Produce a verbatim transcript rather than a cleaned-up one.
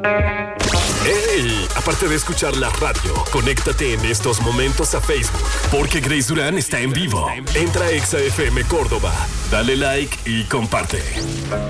¡Ey! Aparte de escuchar la radio, conéctate en estos momentos a Facebook, porque Grace Durán está en vivo. Entra a Exa F M Córdoba, dale like y comparte.